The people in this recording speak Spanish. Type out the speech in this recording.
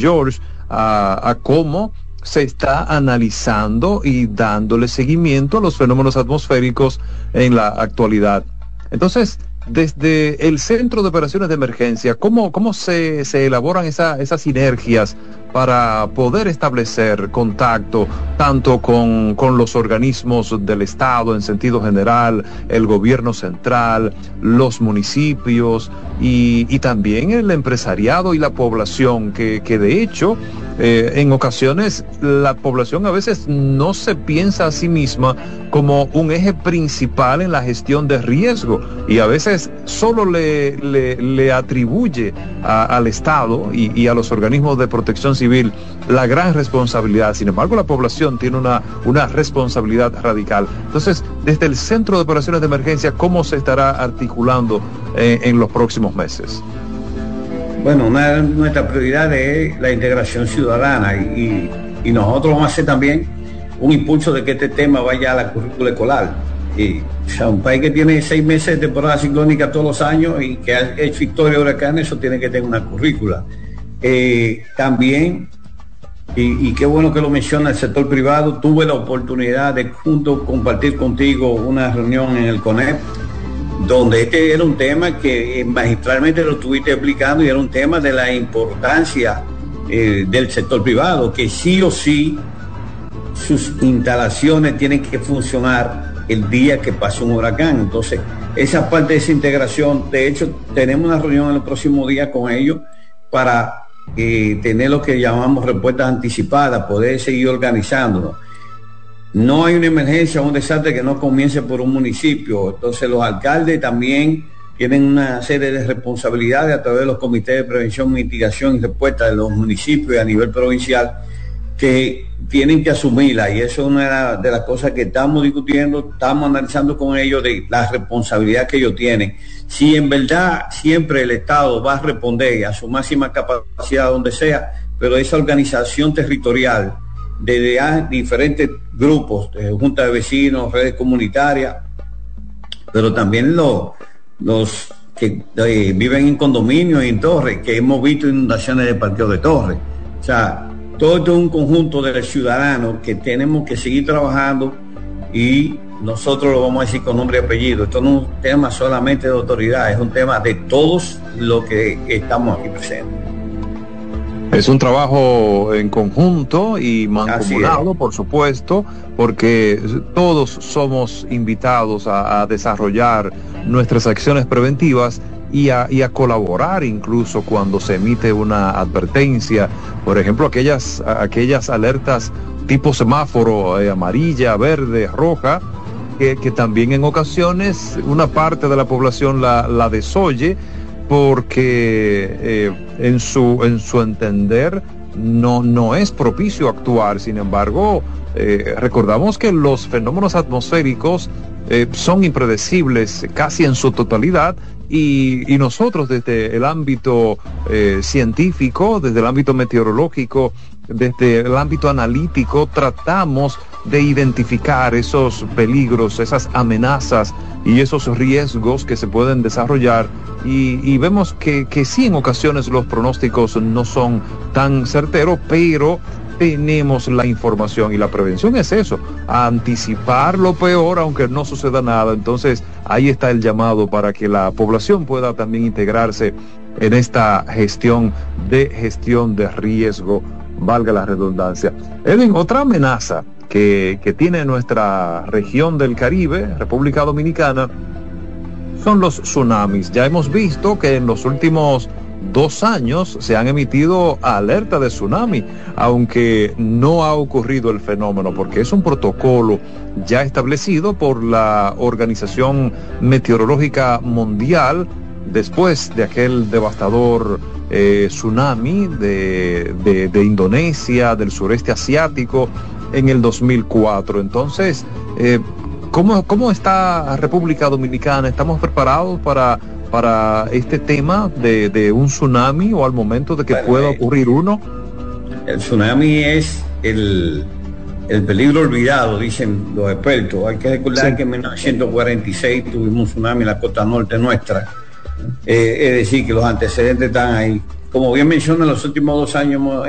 George, a cómo se está analizando y dándole seguimiento a los fenómenos atmosféricos en la actualidad. Entonces, desde el Centro de Operaciones de Emergencia, ¿cómo se elaboran esas sinergias para poder establecer contacto tanto con los organismos del Estado en sentido general, el gobierno central, los municipios y también el empresariado y la población, que de hecho en ocasiones la población a veces no se piensa a sí misma como un eje principal en la gestión de riesgo y a veces solo le atribuye al Estado y a los organismos de protección civil la gran responsabilidad. Sin embargo, la población tiene una responsabilidad radical. Entonces, desde el Centro de Operaciones de Emergencia, ¿cómo se estará articulando en los próximos meses? Bueno, una de nuestras prioridades es la integración ciudadana y nosotros vamos a hacer también un impulso de que este tema vaya a la currícula escolar. O sea, un país que tiene 6 meses de temporada ciclónica todos los años y que ha hecho historia de huracanes, eso tiene que tener una currícula. También, y qué bueno que lo menciona el sector privado, tuve la oportunidad de junto compartir contigo una reunión en el CONEP, donde este era un tema que magistralmente lo estuviste explicando y era un tema de la importancia del sector privado, que sí o sí sus instalaciones tienen que funcionar el día que pase un huracán. Entonces, esa parte de esa integración, de hecho, tenemos una reunión en el próximo día con ellos para tener lo que llamamos respuestas anticipadas, poder seguir organizándonos. No hay una emergencia o un desastre que no comience por un municipio. Entonces los alcaldes también tienen una serie de responsabilidades a través de los comités de prevención, mitigación y respuesta de los municipios y a nivel provincial que tienen que asumirla, y eso es una de las cosas que estamos discutiendo, estamos analizando con ellos de la responsabilidad que ellos tienen. Si en verdad siempre el Estado va a responder a su máxima capacidad donde sea, pero esa organización territorial de diferentes grupos, juntas de vecinos, redes comunitarias, pero también los que viven en condominios y en torres, que hemos visto inundaciones de parqueo de torres. O sea, todo esto es un conjunto de ciudadanos que tenemos que seguir trabajando y nosotros lo vamos a decir con nombre y apellido. Esto no es un tema solamente de autoridad, es un tema de todos los que estamos aquí presentes. Es un trabajo en conjunto y mancomunado, por supuesto, porque todos somos invitados a desarrollar nuestras acciones preventivas y a colaborar incluso cuando se emite una advertencia. Por ejemplo, aquellas alertas tipo semáforo, amarilla, verde, roja, que también en ocasiones una parte de la población la desoye, porque en su entender no es propicio actuar. Sin embargo, recordamos que los fenómenos atmosféricos son impredecibles casi en su totalidad, y nosotros desde el ámbito científico, desde el ámbito meteorológico, desde el ámbito analítico, tratamos de identificar esos peligros, esas amenazas y esos riesgos que se pueden desarrollar, y vemos que sí, en ocasiones los pronósticos no son tan certeros, pero tenemos la información, y la prevención es eso, anticipar lo peor aunque no suceda nada. Entonces ahí está el llamado para que la población pueda también integrarse en esta gestión de riesgo, valga la redundancia. Edwin, otra amenaza que tiene nuestra región del Caribe, República Dominicana, son los tsunamis. Ya hemos visto que en los últimos 2 años se han emitido alerta de tsunami, aunque no ha ocurrido el fenómeno, porque es un protocolo ya establecido por la Organización Meteorológica Mundial después de aquel devastador tsunami de Indonesia, del sureste asiático, en el 2004. Entonces, ¿cómo está República Dominicana? ¿Estamos preparados para este tema de un tsunami, o al momento de que pueda ocurrir uno? El tsunami es el peligro olvidado, dicen los expertos. Hay que recordar que en 1946 tuvimos un tsunami en la costa norte nuestra. Es decir, que los antecedentes están ahí. Como bien menciona, en los últimos 2 años hemos